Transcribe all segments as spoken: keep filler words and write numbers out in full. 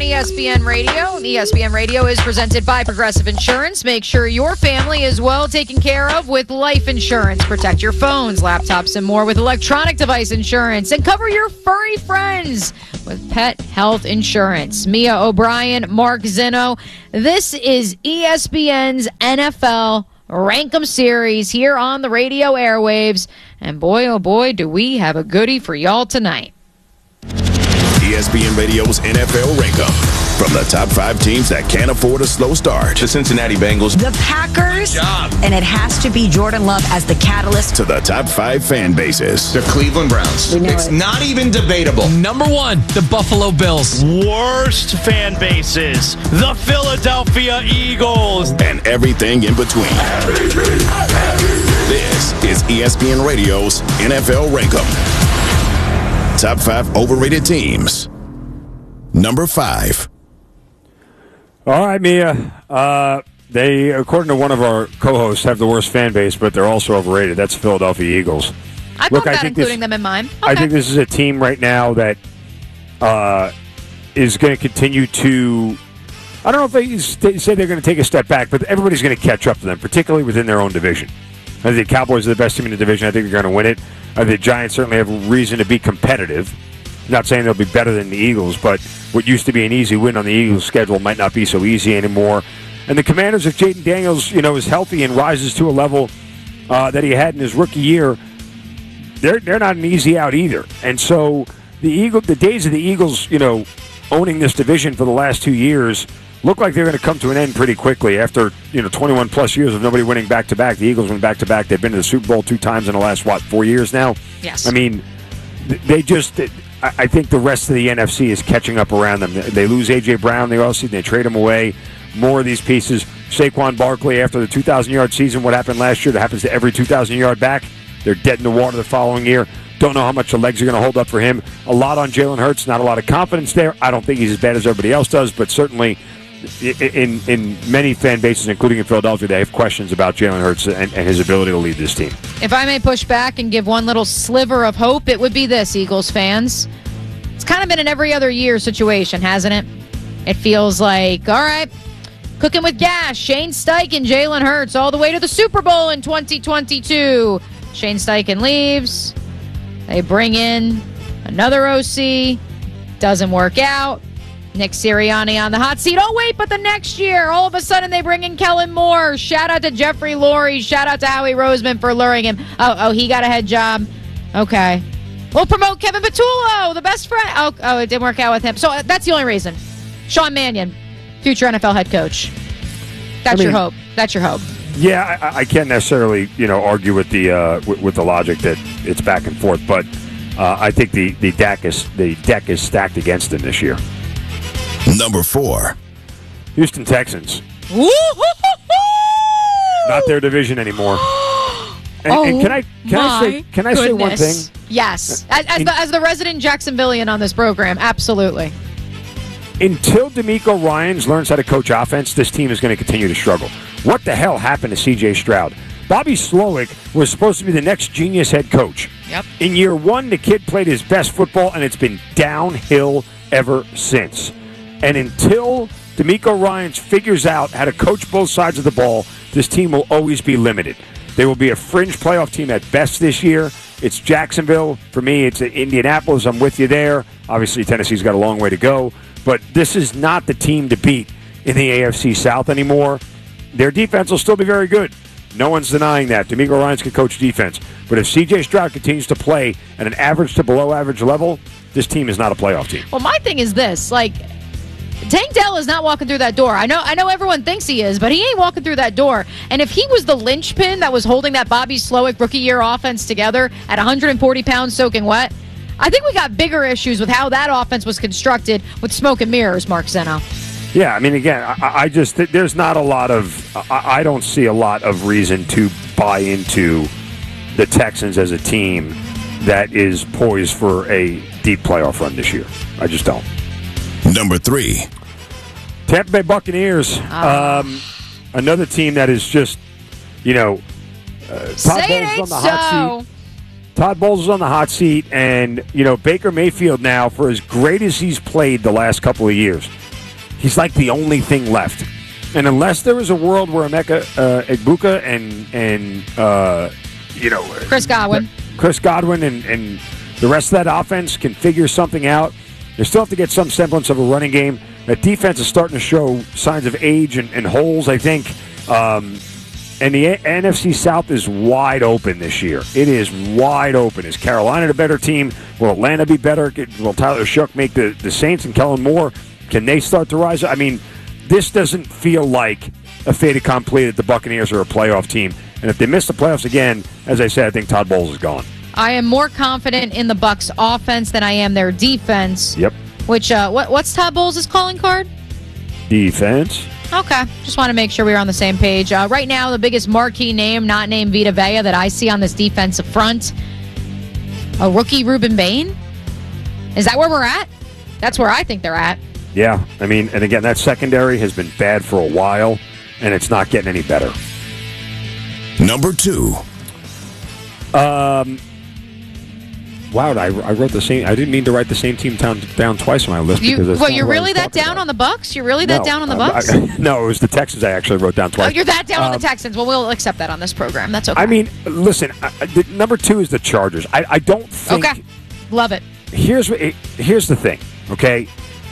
E S P N Radio. E S P N Radio is presented by Progressive Insurance. Make sure your family is well taken care of with life insurance. Protect your phones, laptops, and more with electronic device insurance. And cover your furry friends with pet health insurance. Mia O'Brien, Mark Zinno. This is E S P N's N F L Rankem Series here on the radio airwaves. And boy, oh boy, do we have a goodie for y'all tonight. E S P N Radio's N F L Rankem. From the top five teams that can't afford a slow start. The Cincinnati Bengals. The Packers. And it has to be Jordan Love as the catalyst. To the top five fan bases. The Cleveland Browns. We know it's it. not even debatable. Number one, the Buffalo Bills. Worst fan bases. The Philadelphia Eagles. And everything in between. This is E S P N Radio's N F L Rankem. Top five overrated teams. Number five. All right, Mia. Uh, they, according to one of our co-hosts, have the worst fan base, but they're also overrated. That's the Philadelphia Eagles. I Look, thought I that think including this, them in mine. Okay. I think this is a team right now that uh, is going to continue to. I don't know if they say they're going to take a step back, but everybody's going to catch up to them, particularly within their own division. I think the Cowboys are the best team in the division. I think they're going to win it. I think the Giants certainly have a reason to be competitive. Not saying they'll be better than the Eagles, but what used to be an easy win on the Eagles' schedule might not be so easy anymore. And the Commanders, if Jaden Daniels, you know, is healthy and rises to a level uh, that he had in his rookie year, they're they're not an easy out either. And so the Eagle, the days of the Eagles, you know, owning this division for the last two years look like they're going to come to an end pretty quickly. After you know twenty-one plus years of nobody winning back to back, the Eagles went back to back. They've been to the Super Bowl two times in the last what four years now. Yes, I mean they just. I think the rest of the N F C is catching up around them. They lose A J. Brown the offseason. They trade him away. More of these pieces. Saquon Barkley, after the two thousand yard season, what happened last year, that happens to every two thousand yard back. They're dead in the water the following year. Don't know how much the legs are going to hold up for him. A lot on Jalen Hurts. Not a lot of confidence there. I don't think he's as bad as everybody else does, but certainly in in many fan bases, including in Philadelphia, they have questions about Jalen Hurts and, and his ability to lead this team. If I may push back and give one little sliver of hope, it would be this, Eagles fans. It's kind of been an every other year situation, hasn't it? It feels like, all right, cooking with gas, Shane Steichen, Jalen Hurts, all the way to the Super Bowl in twenty twenty-two. Shane Steichen leaves. They bring in another O C. Doesn't work out. Nick Sirianni on the hot seat. Oh, wait, but the next year, all of a sudden, they bring in Kellen Moore. Shout out to Jeffrey Lurie. Shout out to Howie Roseman for luring him. Oh, oh, he got a head job. Okay. We'll promote Kevin Patullo, the best friend. Oh, oh, it didn't work out with him. So uh, that's the only reason. Sean Mannion, future N F L head coach. That's I mean, your hope. That's your hope. Yeah, I, I can't necessarily, you know, argue with the uh, with, with the logic that it's back and forth, but uh, I think the the deck is the deck is stacked against him this year. Number four. Houston Texans. Woo-hoo-hoo-hoo! Not their division anymore. And, oh, and can I can I say can I say one thing? Yes, as, as, the, as the resident Jacksonvillian on this program, absolutely. Until D'Amico Ryans learns how to coach offense, this team is going to continue to struggle. What the hell happened to C J. Stroud? Bobby Slowick was supposed to be the next genius head coach. Yep. In year one, the kid played his best football, and it's been downhill ever since. And until D'Amico Ryans figures out how to coach both sides of the ball, this team will always be limited. They will be a fringe playoff team at best this year. It's Jacksonville. For me, it's Indianapolis. I'm with you there. Obviously, Tennessee's got a long way to go. But this is not the team to beat in the A F C South anymore. Their defense will still be very good. No one's denying that. D'Amico Ryans can coach defense. But if C J. Stroud continues to play at an average to below average level, this team is not a playoff team. Well, my thing is this. Like, Tank Dell is not walking through that door. I know I know everyone thinks he is, but he ain't walking through that door. And if he was the linchpin that was holding that Bobby Slowick rookie year offense together at one hundred forty pounds soaking wet, I think we got bigger issues with how that offense was constructed with smoke and mirrors, Mark Zeno. Yeah, I mean, again, I, I just, there's not a lot of, I, I don't see a lot of reason to buy into the Texans as a team that is poised for a deep playoff run this year. I just don't. Number three. Tampa Bay Buccaneers. Oh. Um, another team that is just, you know, uh, Todd Say Bowles it on the ain't hot so. seat. Todd Bowles is on the hot seat, and, you know, Baker Mayfield now, for as great as he's played the last couple of years, he's like the only thing left. And unless there was a world where Emeka uh, Egbuka and and uh, you know Chris Godwin, Chris Godwin, and, and the rest of that offense can figure something out, they still have to get some semblance of a running game. That defense is starting to show signs of age and, and holes, I think. Um, and the a- N F C South is wide open this year. It is wide open. Is Carolina the better team? Will Atlanta be better? Will Tyler Shough make the, the Saints and Kellen Moore? Can they start to rise? I mean, this doesn't feel like a fait accompli that the Buccaneers are a playoff team. And if they miss the playoffs again, as I said, I think Todd Bowles is gone. I am more confident in the Bucs offense than I am their defense. Yep. Which, uh, what, what's Todd Bowles' calling card? Defense. Okay. Just want to make sure we're on the same page. Uh, right now, the biggest marquee name, not named Vita Vea, that I see on this defensive front, a rookie Ruben Bain? Is that where we're at? That's where I think they're at. Yeah. I mean, and again, that secondary has been bad for a while, and it's not getting any better. Number two. Um... Wow, I, I wrote the same. I didn't mean to write the same team down, down twice on my list. You, because well, you're really that down about. on the Bucs? You're really that no, down on the um, Bucs? I, no, it was the Texans I actually wrote down twice. Oh, you're that down um, on the Texans. Well, we'll accept that on this program. That's okay. I mean, listen, I, the, number two is the Chargers. I, I don't think. Okay, love it. Here's what. Here's the thing. Okay,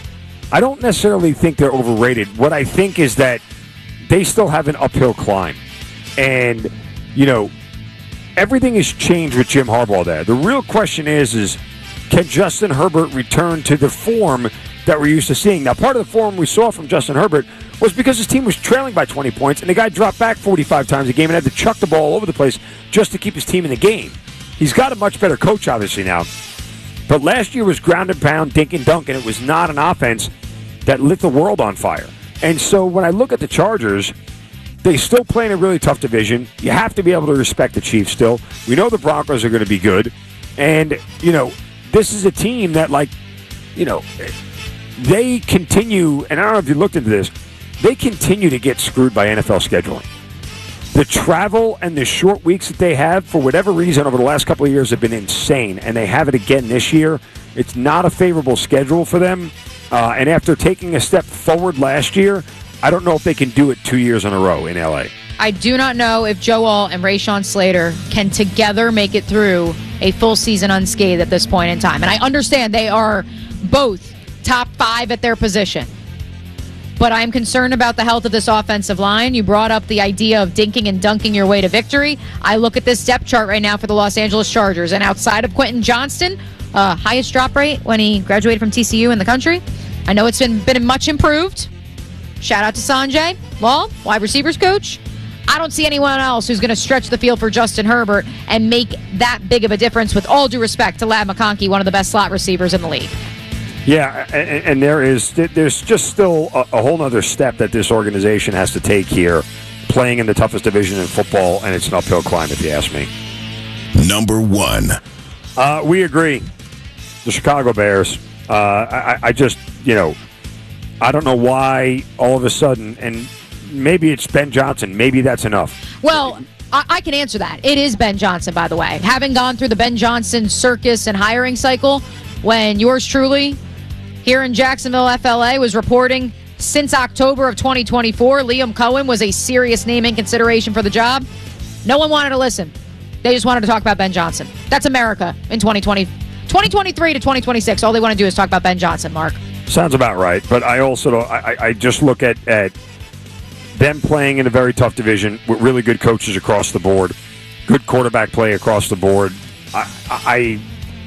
I don't necessarily think they're overrated. What I think is that they still have an uphill climb, and you know, everything has changed with Jim Harbaugh there. The real question is, is can Justin Herbert return to the form that we're used to seeing? Now, part of the form we saw from Justin Herbert was because his team was trailing by twenty points, and the guy dropped back forty-five times a game and had to chuck the ball all over the place just to keep his team in the game. He's got a much better coach, obviously, now. But last year was ground and pound, dink and dunk, and it was not an offense that lit the world on fire. And so when I look at the Chargers, they still play in a really tough division. You have to be able to respect the Chiefs still. We know the Broncos are going to be good. And, you know, this is a team that, like, you know, they continue, and I don't know if you looked into this, they continue to get screwed by N F L scheduling. The travel and the short weeks that they have, for whatever reason, over the last couple of years have been insane, and they have it again this year. It's not a favorable schedule for them. Uh, and after taking a step forward last year, I don't know if they can do it two years in a row in L A. I do not know if Joe Alt and Rashawn Slater can together make it through a full season unscathed at this point in time. And I understand they are both top five at their position. But I'm concerned about the health of this offensive line. You brought up the idea of dinking and dunking your way to victory. I look at this depth chart right now for the Los Angeles Chargers, and outside of Quentin Johnston, uh, highest drop rate when he graduated from T C U in the country. I know it's been, been much improved. Shout out to Sanjay Law, wide receivers coach. I don't see anyone else who's going to stretch the field for Justin Herbert and make that big of a difference, with all due respect to Ladd McConkey, one of the best slot receivers in the league. Yeah, and, and there is there's just still a, a whole other step that this organization has to take here, playing in the toughest division in football, and it's an uphill climb, if you ask me. Number one. Uh, we agree. The Chicago Bears. Uh, I, I just, you know, I don't know why all of a sudden, and maybe it's Ben Johnson. Maybe that's enough. Well, I, I can answer that. It is Ben Johnson, by the way. Having gone through the Ben Johnson circus and hiring cycle, when yours truly here in Jacksonville, F L A, was reporting since October of twenty twenty-four, Liam Cohen was a serious naming consideration for the job. No one wanted to listen. They just wanted to talk about Ben Johnson. That's America in twenty twenty, twenty twenty-three to twenty twenty-six. All they want to do is talk about Ben Johnson, Mark. Sounds about right. But I also don't, I, I just look at, at them playing in a very tough division with really good coaches across the board, good quarterback play across the board. I, I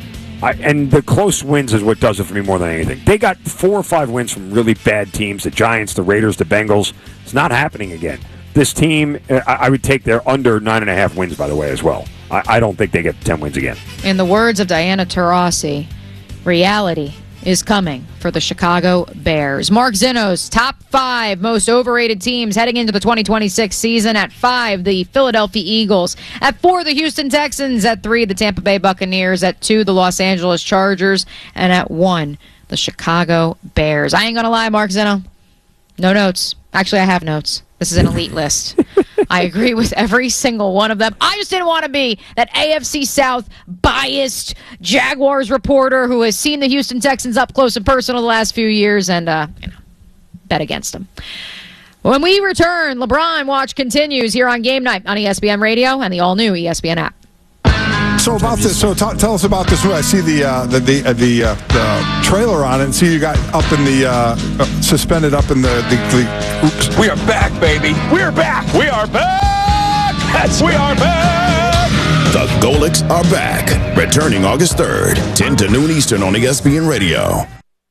I, and the close wins is what does it for me more than anything. They got four or five wins from really bad teams, the Giants, the Raiders, the Bengals. It's not happening again. This team, I, I would take their under nine and a half wins, by the way, as well. I, I don't think they get ten wins again. In the words of Diana Taurasi, reality is coming for the Chicago Bears. Mark Zinno's top five most overrated teams heading into the twenty twenty-six season. At five, the Philadelphia Eagles. At four, the Houston Texans. At three, the Tampa Bay Buccaneers. At two, the Los Angeles Chargers. And at one, the Chicago Bears. I ain't gonna lie, Mark Zinno. No notes. Actually, I have notes. This is an elite list. I agree with every single one of them. I just didn't want to be that A F C South biased Jaguars reporter who has seen the Houston Texans up close and personal the last few years. And, uh, you know, bet against them. When we return, LeBron Watch continues here on Game Night on E S P N Radio and the all-new E S P N app. So about this, so t- tell us about this. I see the uh, the the, uh, the, uh, the trailer on it, and see you got up in the uh, uh, suspended up in the the. the oops. We are back, baby. We are back. We are back. Yes, we are back. The Golics are back, returning August third, ten to noon Eastern on E S P N Radio.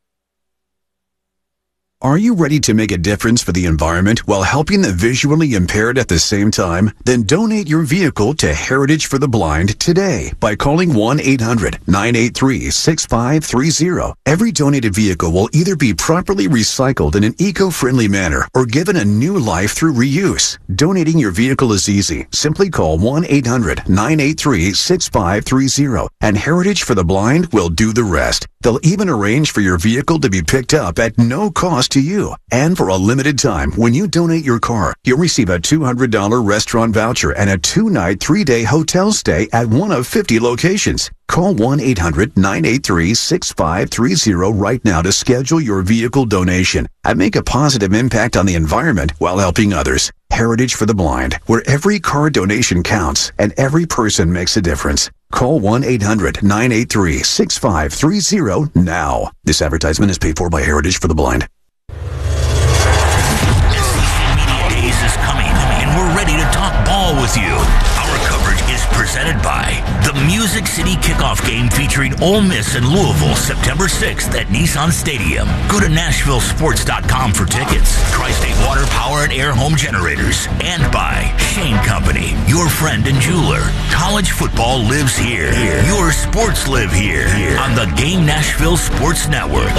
Are you ready to make a difference for the environment while helping the visually impaired at the same time? Then donate your vehicle to Heritage for the Blind today by calling one eight hundred nine eight three six five three zero. Every donated vehicle will either be properly recycled in an eco-friendly manner or given a new life through reuse. Donating your vehicle is easy. Simply call one eight hundred nine eight three six five three zero and Heritage for the Blind will do the rest. They'll even arrange for your vehicle to be picked up at no cost to you. And for a limited time, when you donate your car, you'll receive a two hundred dollars restaurant voucher and a two-night, three-day hotel stay at one of fifty locations. Call one eight hundred nine eight three six five three zero right now to schedule your vehicle donation and make a positive impact on the environment while helping others. Heritage for the Blind, where every car donation counts and every person makes a difference. Call one eight hundred nine eight three six five three zero now. This advertisement is paid for by Heritage for the Blind. Media Days is coming, and we're ready to talk ball with you. Our coverage is presented by the Music City Kickoff Game featuring Ole Miss and Louisville September sixth at Nissan Stadium. Go to Nashville Sports dot com for tickets. Tri-State Water Power and Air Home Generators. And by Shane Company, your friend and jeweler. College football lives here. here. Your sports live here. here on the Game Nashville Sports Network.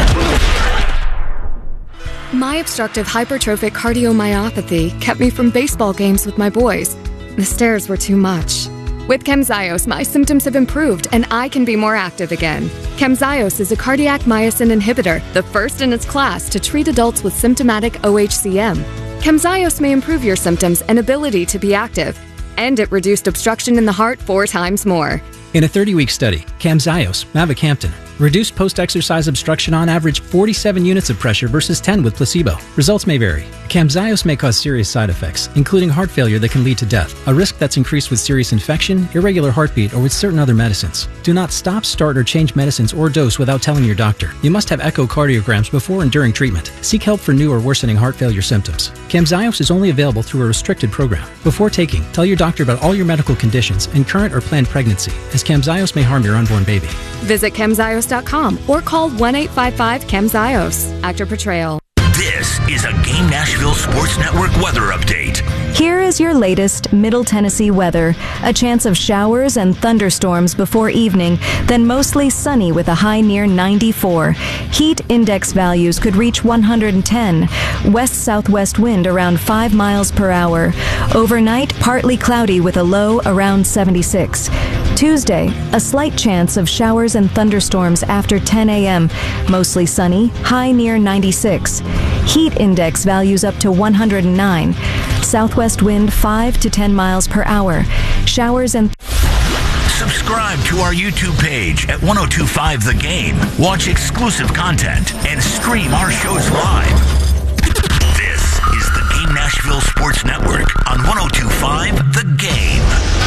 My obstructive hypertrophic cardiomyopathy kept me from baseball games with my boys. The stairs were too much. With Camzyos, my symptoms have improved and I can be more active again. Camzyos is a cardiac myosin inhibitor, the first in its class to treat adults with symptomatic O H C M. Camzyos may improve your symptoms and ability to be active, and it reduced obstruction in the heart four times more. In a thirty-week study, Camzyos, mavacamten, reduced post-exercise obstruction on average forty-seven units of pressure versus ten with placebo. Results may vary. Camzyos may cause serious side effects, including heart failure that can lead to death, a risk that's increased with serious infection, irregular heartbeat, or with certain other medicines. Do not stop, start, or change medicines or dose without telling your doctor. You must have echocardiograms before and during treatment. Seek help for new or worsening heart failure symptoms. Camzyos is only available through a restricted program. Before taking, tell your doctor about all your medical conditions and current or planned pregnancy, as Camzyos may harm your unborn baby. Visit Camzyos dot com or call one eight five five Camzyos. Actor Portrayal. This is a Game Nashville Sports Network weather update. Here is your latest Middle Tennessee weather. A chance of showers and thunderstorms before evening, then mostly sunny with a high near ninety-four. Heat index values could reach one hundred ten. West-southwest wind around five miles per hour. Overnight, partly cloudy with a low around seventy-six. Tuesday, a slight chance of showers and thunderstorms after ten a.m. Mostly sunny, high near ninety-six. Heat index values up to one hundred nine. Southwest wind five to ten miles per hour. Showers and... Subscribe to our YouTube page at ten twenty-five The Game. Watch exclusive content and stream our shows live. This is the Game Nashville Sports Network on ten twenty-five The Game.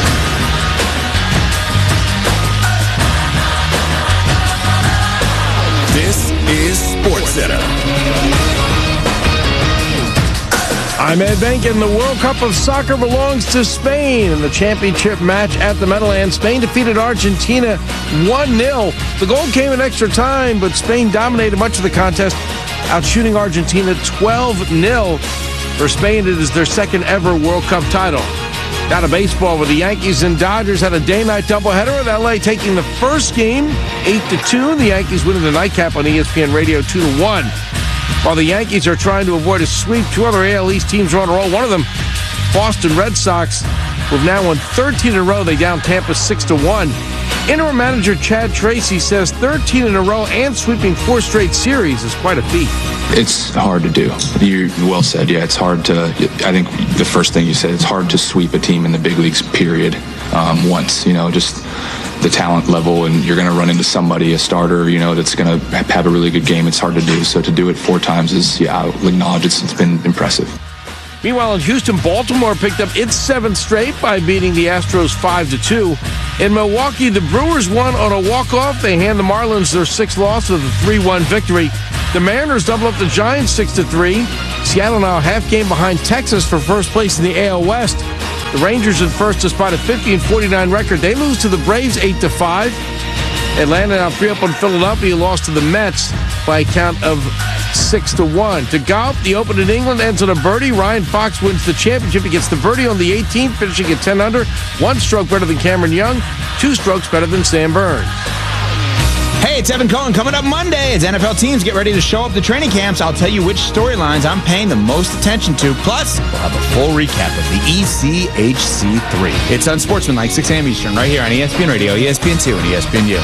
This is SportsCenter. I'm Ed Benkin. The World Cup of Soccer belongs to Spain. In the championship match at the Meadowlands, Spain defeated Argentina one nil. The goal came in extra time, but Spain dominated much of the contest, outshooting Argentina twelve nil. For Spain, it is their second ever World Cup title. Down to baseball, where the Yankees and Dodgers had a day-night doubleheader, with L A taking the first game eight to two. The Yankees winning the nightcap on E S P N Radio two to one. While the Yankees are trying to avoid a sweep, two other A L East teams are on a roll. One of them, Boston Red Sox, who have now won thirteen in a row. They down Tampa six to one. Interim manager Chad Tracy says thirteen in a row and sweeping four straight series is quite a feat. It's hard to do. You well said. Yeah, it's hard to, I think the first thing you said, it's hard to sweep a team in the big leagues, period. um, once. You know, just the talent level, and you're going to run into somebody, a starter, you know, that's going to have a really good game. It's hard to do. So to do it four times is, yeah, I'll acknowledge it's, it's been impressive. Meanwhile, in Houston, Baltimore picked up its seventh straight by beating the Astros five to two. In Milwaukee, the Brewers won on a walk-off. They hand the Marlins their sixth loss with a three one victory. The Mariners double up the Giants six to three. Seattle now a half game behind Texas for first place in the A L West. The Rangers in first despite a fifty and forty-nine record. They lose to the Braves eight to five. Atlanta now three up on Philadelphia, lost to the Mets by a count of six to one. To golf, the Open in England ends on a birdie. Ryan Fox wins the championship. He gets the birdie on the eighteenth, finishing at ten under. One stroke better than Cameron Young, two strokes better than Sam Burns. Hey, it's Evan Cohen. Coming up Monday, as N F L teams get ready to show up to training camps, I'll tell you which storylines I'm paying the most attention to. Plus, we'll have a full recap of the E C H C three. It's Unsportsmanlike, six a.m. Eastern, right here on E S P N Radio, E S P N two, and E S P N U.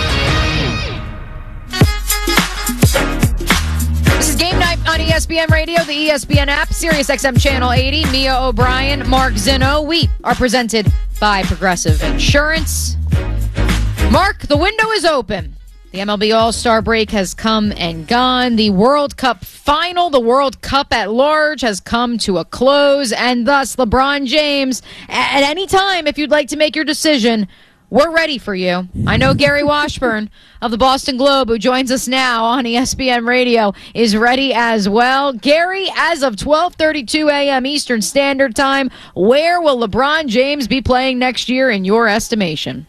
This is Game Night on E S P N Radio, the E S P N app, Sirius X M Channel eighty. Mia O'Brien, Mark Zinno. We are presented by Progressive Insurance. Mark, the window is open. The M L B All-Star break has come and gone. The World Cup final, the World Cup at large, has come to a close. And thus, LeBron James, at any time, if you'd like to make your decision, we're ready for you. I know Gary Washburn of the Boston Globe, who joins us now on E S P N Radio, is ready as well. Gary, as of twelve thirty-two a.m. Eastern Standard Time, where will LeBron James be playing next year in your estimation?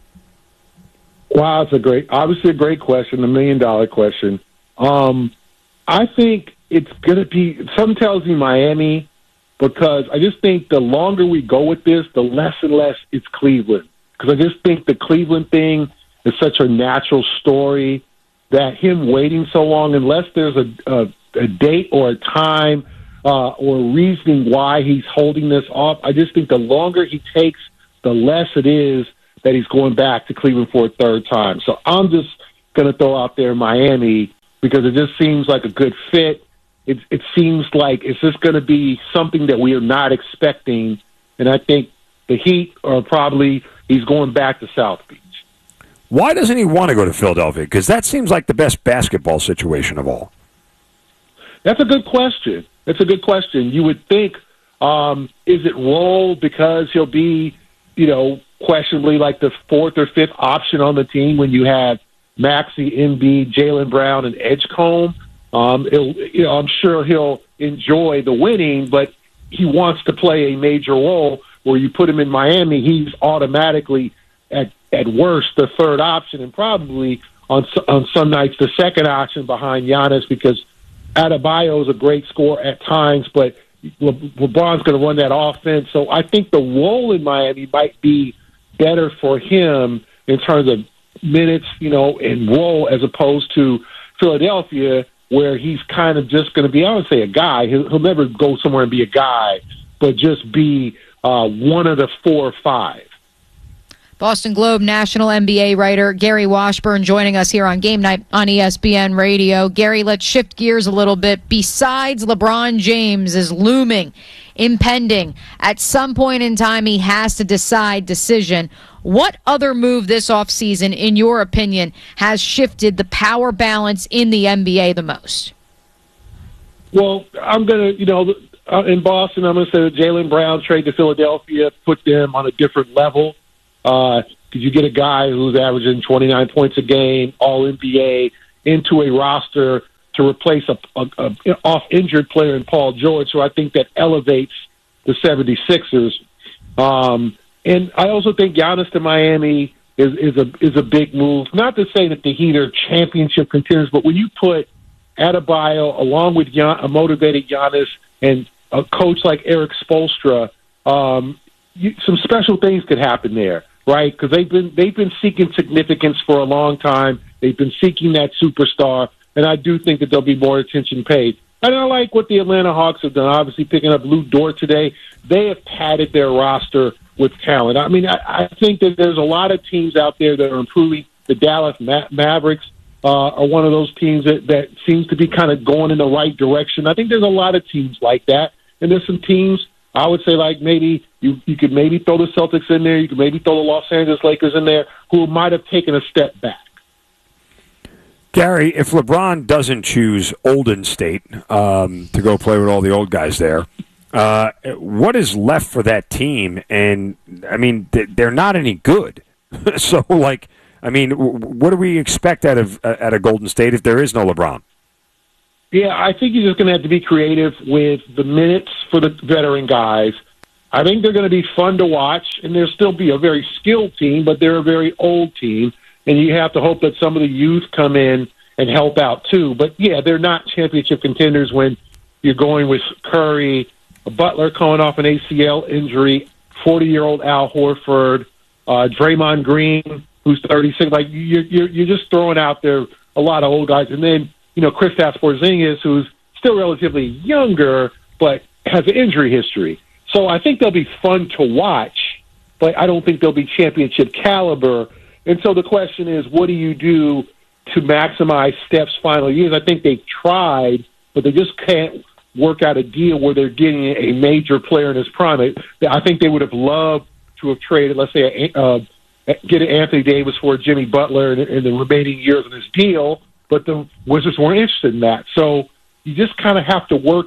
Wow, it's a great, obviously a great question, a million dollar question. Um, I think it's going to be, something tells me Miami, because I just think the longer we go with this, the less and less it's Cleveland. Because I just think the Cleveland thing is such a natural story that him waiting so long, unless there's a, a, a date or a time uh, or a reasoning why he's holding this off, I just think the longer he takes, the less it is that he's going back to Cleveland for a third time. So I'm just going to throw out there Miami, because it just seems like a good fit. It, it seems like it's just going to be something that we are not expecting. And I think the Heat are probably, he's going back to South Beach. Why doesn't he want to go to Philadelphia? Because that seems like the best basketball situation of all. That's a good question. That's a good question. You would think, um, is it role because he'll be, you know, questionably like the fourth or fifth option on the team when you have Maxey, Embiid, Jaylen Brown, and Edgecombe. Um, it'll, you know, I'm sure he'll enjoy the winning, but he wants to play a major role. Where you put him in Miami, he's automatically at at worst the third option, and probably on on some nights the second option behind Giannis, because Adebayo is a great scorer at times, but Le- LeBron's going to run that offense. So I think the role in Miami might be better for him in terms of minutes, you know, and role, as opposed to Philadelphia, where he's kind of just going to be, I would say, a guy. He'll, he'll never go somewhere and be a guy, but just be uh, one of the four or five. Boston Globe national N B A writer Gary Washburn joining us here on Game Night on E S P N Radio. Gary, let's shift gears a little bit. Besides LeBron James is looming, impending, at some point in time he has to decide decision. What other move this offseason, in your opinion, has shifted the power balance in the N B A the most? Well, I'm going to, you know, uh, in Boston, I'm going to say the Jaylen Brown trade to Philadelphia put them on a different level. Uh, could you get a guy who's averaging twenty-nine points a game, all N B A, into a roster to replace a, a, a off-injured player in Paul George? So I think that elevates the seventy-sixers. Um, and I also think Giannis to Miami is, is a is a big move. Not to say that the Heat are championship contenders, but when you put Adebayo along with Gian, a motivated Giannis and a coach like Eric Spoelstra, um, you, some special things could happen there. Right, because they've been they've been seeking significance for a long time. They've been seeking that superstar, and I do think that there'll be more attention paid. And I like what the Atlanta Hawks have done. Obviously, picking up Lou Dort today, they have padded their roster with talent. I mean, I, I think that there's a lot of teams out there that are improving. The Dallas Ma- Mavericks uh, are one of those teams that that seems to be kind of going in the right direction. I think there's a lot of teams like that, and there's some teams I would say like maybe you, you could maybe throw the Celtics in there. You could maybe throw the Los Angeles Lakers in there, who might have taken a step back. Gary, if LeBron doesn't choose Olden State um, to go play with all the old guys there, uh, what is left for that team? And, I mean, they're not any good. So, like, I mean, what do we expect out of uh, out of Golden State if there is no LeBron? Yeah, I think you're just going to have to be creative with the minutes for the veteran guys. I think they're going to be fun to watch, and they'll still be a very skilled team, but they're a very old team, and you have to hope that some of the youth come in and help out too. But, yeah, they're not championship contenders when you're going with Curry, Butler coming off an A C L injury, forty-year-old Al Horford, uh, Draymond Green, who's thirty-six. Like, you're, you're, you're just throwing out there a lot of old guys. And then, you know, Kristaps Porzingis, who's still relatively younger, but has an injury history. So I think they'll be fun to watch, but I don't think they'll be championship caliber. And so the question is, what do you do to maximize Steph's final years? I think they've tried, but they just can't work out a deal where they're getting a major player in his prime. I think they would have loved to have traded, let's say, uh, get Anthony Davis for Jimmy Butler in, in the remaining years of his deal, but the Wizards weren't interested in that. So you just kind of have to work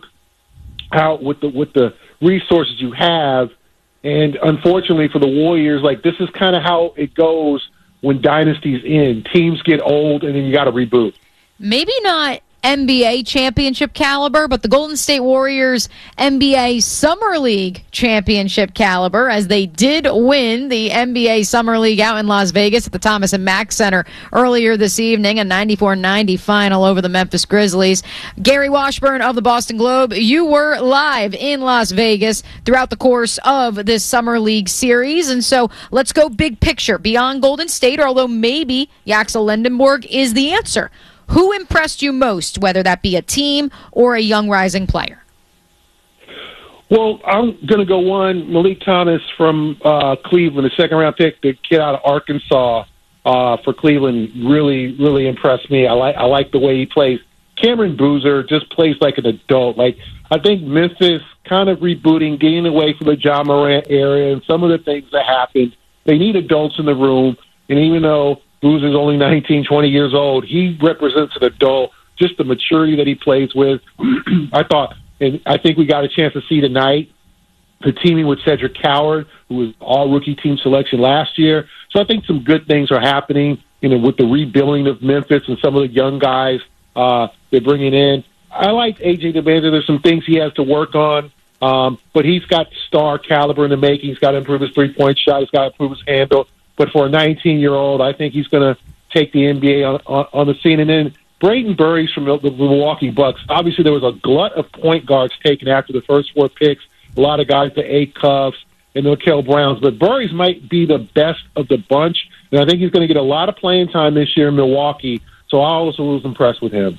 out with the with the resources you have. And unfortunately for the Warriors, like, this is kind of how it goes when dynasties end. Teams get old, and then you got to reboot. Maybe not N B A championship caliber, but the Golden State Warriors N B A Summer League championship caliber, as they did win the N B A Summer League out in Las Vegas at the Thomas and Mack Center earlier this evening, a ninety-four ninety final over the Memphis Grizzlies. Gary Washburn of the Boston Globe, you were live in Las Vegas throughout the course of this Summer League series, and so let's go big picture beyond Golden State, although maybe Yaxel Lendenborg is the answer. Who impressed you most, whether that be a team or a young rising player? Well, I'm going to go one, Malik Thomas from uh, Cleveland, a second-round pick, the kid out of Arkansas uh, for Cleveland, really, really impressed me. I like I like the way he plays. Cameron Boozer just plays like an adult. Like, I think Memphis kind of rebooting, getting away from the Ja Morant area and some of the things that happened. They need adults in the room, and even though Boozer's only nineteen, twenty years old, he represents an adult, just the maturity that he plays with. I thought, and I think we got a chance to see tonight, the teaming with Cedric Coward, who was all-rookie team selection last year. So I think some good things are happening, you know, with the rebuilding of Memphis and some of the young guys uh, they're bringing in. I like A J DeBanza. There's some things he has to work on, um, but he's got star caliber in the making. He's got to improve his three-point shot. He's got to improve his handle. But for a nineteen-year-old, I think he's going to take the N B A on, on, on the scene. And then Brayden Burries from the, the Milwaukee Bucks. Obviously, there was a glut of point guards taken after the first four picks. A lot of guys, the A. Cuffs and the Kel Browns. But Burries might be the best of the bunch. And I think he's going to get a lot of playing time this year in Milwaukee. So I also was impressed with him.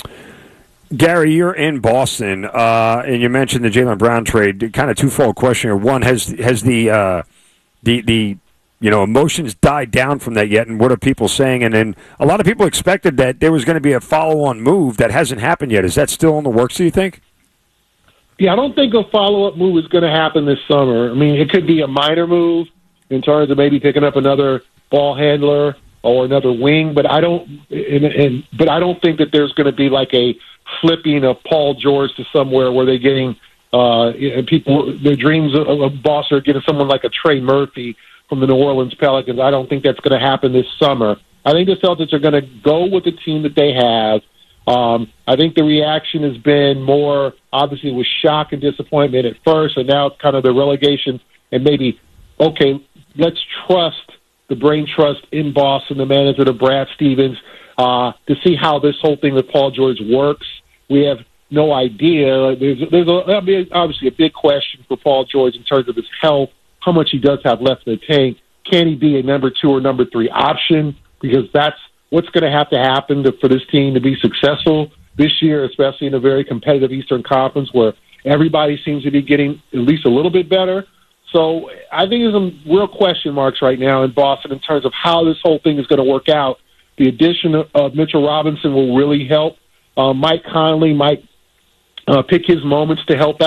Gary, you're in Boston, uh, and you mentioned the Jaylen Brown trade. Kind of twofold question here. One, has has the uh, the the you know, emotions died down from that yet, and what are people saying? And then a lot of people expected that there was going to be a follow-on move that hasn't happened yet. Is that still in the works, do you think? Yeah, I don't think a follow-up move is going to happen this summer. I mean, it could be a minor move in terms of maybe picking up another ball handler or another wing, but I don't and, and but I don't think that there's going to be like a flipping of Paul George to somewhere where they're getting uh, you know, people, their dreams of, of Boston are getting someone like a Trey Murphy from the New Orleans Pelicans. I don't think that's going to happen this summer. I think the Celtics are going to go with the team that they have. Um, I think the reaction has been more, obviously, with shock and disappointment at first, and now it's kind of the relegation and maybe, okay, let's trust the brain trust in Boston, the manager, the Brad Stevens, uh, to see how this whole thing with Paul George works. We have no idea. There's, there's a, that'll be obviously a big question for Paul George in terms of his health, how much he does have left in the tank. Can he be a number two or number three option? Because that's what's going to have to happen to, for this team to be successful this year, especially in a very competitive Eastern Conference where everybody seems to be getting at least a little bit better. So I think there's some real question marks right now in Boston in terms of how this whole thing is going to work out. The addition of, of Mitchell Robinson will really help. Uh, Mike Conley might uh, pick his moments to help out.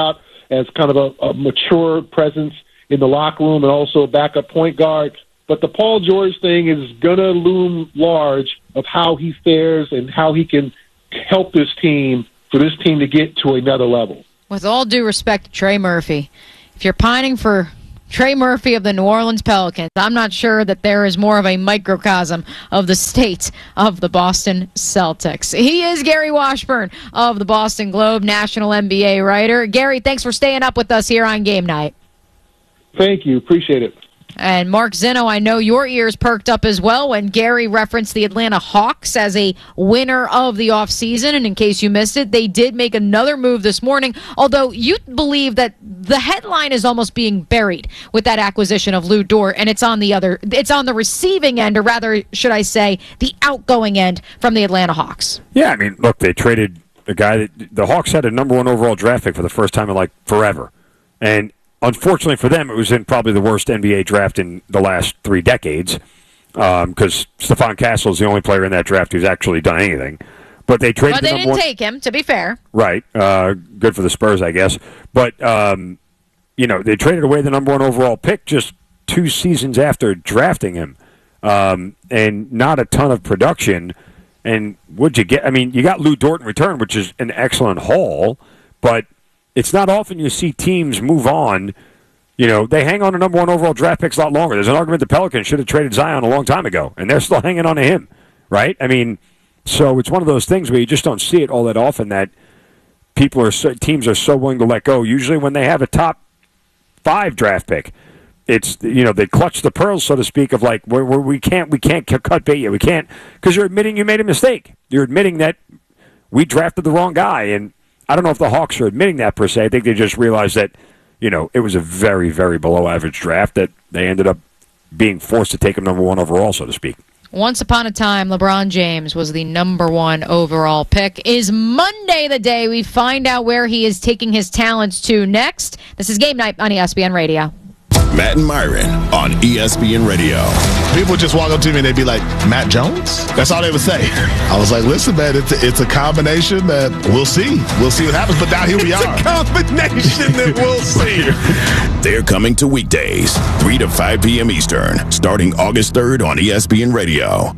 as kind of a, a mature presence in the locker room and also a backup point guard. But the Paul George thing is going to loom large of how he fares and how he can help this team for this team to get to another level. With all due respect to Trey Murphy, if you're pining for Trey Murphy of the New Orleans Pelicans, I'm not sure that there is more of a microcosm of the state of the Boston Celtics. He is Gary Washburn of the Boston Globe, national N B A writer. Gary, thanks for staying up with us here on Game Night. Thank you. Appreciate it. And Mark Zinno, I know your ears perked up as well when Gary referenced the Atlanta Hawks as a winner of the offseason. And in case you missed it, they did make another move this morning, although you believe that the headline is almost being buried with that acquisition of Lou Dort, and it's on the other, it's on the receiving end, or rather, should I say, the outgoing end from the Atlanta Hawks. Yeah, I mean, look, they traded a guy that the Hawks had a number one overall draft pick for the first time in like forever. And unfortunately for them, it was in probably the worst N B A draft in the last three decades because um, Stephon Castle is the only player in that draft who's actually done anything. But they traded. But they the didn't one... take him, to be fair. Right. Uh, good for the Spurs, I guess. But, um, you know, they traded away the number one overall pick just two seasons after drafting him. Um, and not a ton of production. And what'd you get? I mean, you got Lou Dort in return, which is an excellent haul, but it's not often you see teams move on. You know, they hang on to number one overall draft picks a lot longer. There's an argument the Pelicans should have traded Zion a long time ago, and they're still hanging on to him, right? I mean, so it's one of those things where you just don't see it all that often that people are so, teams are so willing to let go. Usually when they have a top five draft pick, it's, you know, they clutch the pearls, so to speak, of like, where, where we can't we can't cut bait you. We can't, because you're admitting you made a mistake. You're admitting that we drafted the wrong guy, and I don't know if the Hawks are admitting that per se. I think they just realized that, you know, it was a very, very below-average draft that they ended up being forced to take him number one overall, so to speak. Once upon a time, LeBron James was the number one overall pick. Is Monday the day we find out where he is taking his talents to next? This is Game Night on E S P N Radio. Matt and Myron on E S P N Radio. People would just walk up to me and they'd be like, Matt Jones? That's all they would say. I was like, listen, man, it's a, it's a combination that we'll see. We'll see what happens. But now here we it's are. It's a combination that we'll see. They're coming to weekdays, three to five p.m. Eastern, starting August third on E S P N Radio.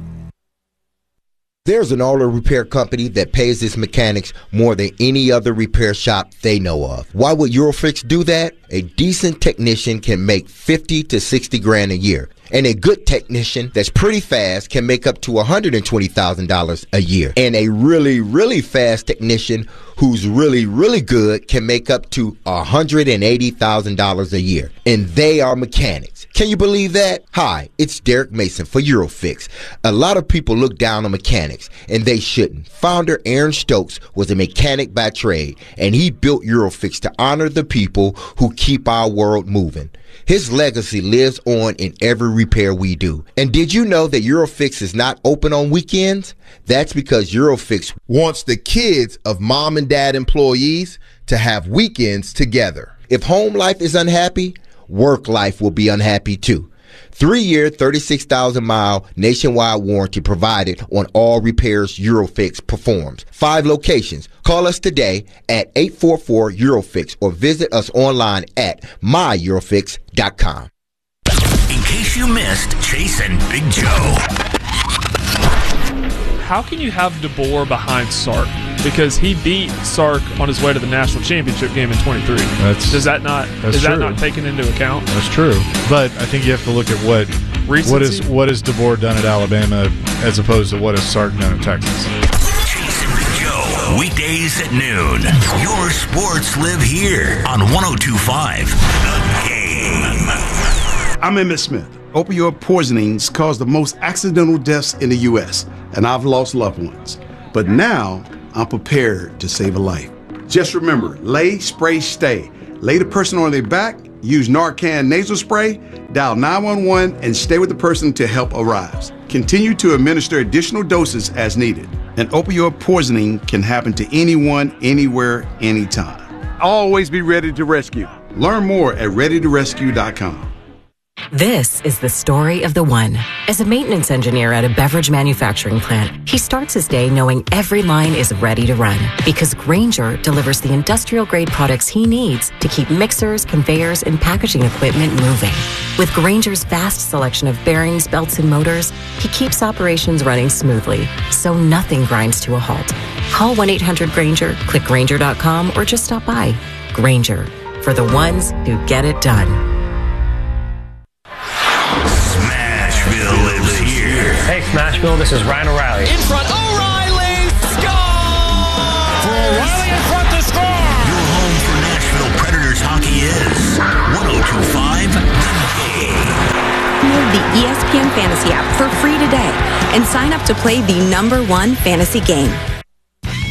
There's an auto repair company that pays its mechanics more than any other repair shop they know of. Why would Eurofix do that? A decent technician can make fifty to sixty grand a year. And a good technician that's pretty fast can make up to one hundred twenty thousand dollars a year. And a really, really fast technician who's really, really good can make up to one hundred eighty thousand dollars a year. And they are mechanics. Can you believe that? Hi, it's Derek Mason for Eurofix. A lot of people look down on mechanics, and they shouldn't. Founder Aaron Stokes was a mechanic by trade, and he built Eurofix to honor the people who keep our world moving. His legacy lives on in every repair we do. And did you know that Eurofix is not open on weekends? That's because Eurofix wants the kids of mom and dad employees to have weekends together. If home life is unhappy, work life will be unhappy too. Three-year, thirty-six thousand mile nationwide warranty provided on all repairs Eurofix performs. Five locations. Call us today at eight four four Eurofix or visit us online at my eurofix dot com. In case you missed Chase and Big Joe. How can you have DeBoer behind Sark? Because he beat Sark on his way to the national championship game in twenty-three. That's, Does that not that's is true. that not taken into account? That's true. But I think you have to look at what Recency? what is what has DeBoer done at Alabama as opposed to what has Sark done at Texas. Chase and Big Joe, weekdays at noon. Your sports live here on one oh two point five The Game. I'm Emmett Smith. Opioid poisonings cause the most accidental deaths in the U S, and I've lost loved ones. But now, I'm prepared to save a life. Just remember, lay, spray, stay. Lay the person on their back, use Narcan nasal spray, dial nine one one, and stay with the person until help arrives. Continue to administer additional doses as needed. An opioid poisoning can happen to anyone, anywhere, anytime. Always be ready to rescue. Learn more at ready to rescue dot com. This is the story of the one. As a maintenance engineer at a beverage manufacturing plant, he starts his day knowing every line is ready to run because Grainger delivers the industrial-grade products he needs to keep mixers, conveyors, and packaging equipment moving. With Grainger's vast selection of bearings, belts, and motors, he keeps operations running smoothly, so nothing grinds to a halt. Call one eight hundred Grainger, click Grainger dot com, or just stop by. Grainger, for the ones who get it done. Smashville lives here. Hey, Smashville, this is Ryan O'Reilly. In front, O'Reilly! Score! For O'Reilly in front to score! Your home for Nashville Predators hockey is one oh two point five The Game. Download the E S P N Fantasy app for free today and sign up to play the number one fantasy game.